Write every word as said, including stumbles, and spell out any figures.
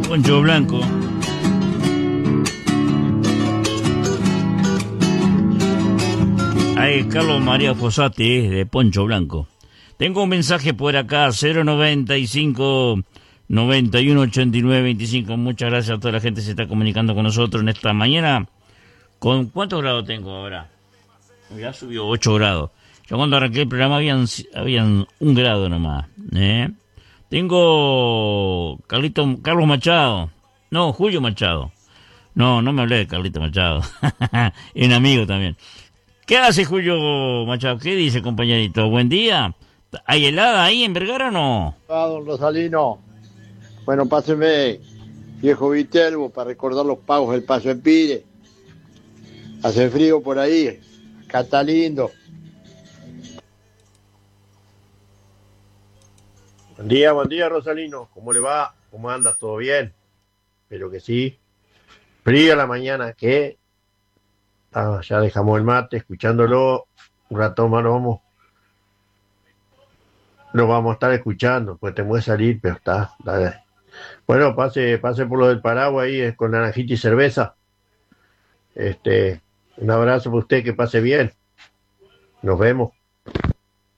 Poncho Blanco. Ahí Carlos María Fossati de Poncho Blanco. Tengo un mensaje por acá, cero noventa y cinco, noventa y uno, ochenta y nueve, veinticinco. Muchas gracias a toda la gente que se está comunicando con nosotros en esta mañana. ¿Con cuántos grados tengo ahora? Ya subió ocho grados. Yo cuando arranqué el programa habían, habían un grado nomás. ¿eh? Tengo Carlito, Carlos Machado. No, Julio Machado. No, no me hablé de Carlito Machado. Es un amigo también. ¿Qué hace Julio Machado? ¿Qué dice, compañerito? Buen día. ¿Hay helada ahí en Vergara o no? Ah, don Rosalino. Bueno, páseme, viejo Viterbo, para recordar los pagos del Paso en Pire. Hace frío por ahí. Acá está lindo. Buen día, buen día, Rosalino. ¿Cómo le va? ¿Cómo anda? ¿Todo bien? Espero que sí. Frío a la mañana, ¿qué? Ah, ya dejamos el mate, escuchándolo. Un rato más lo vamos, lo vamos a estar escuchando. Pues te puede salir, pero está. Dale. Bueno, pase, pase por lo del Paraguay ahí, eh, con naranjita y cerveza. Este, un abrazo para usted, que pase bien. Nos vemos.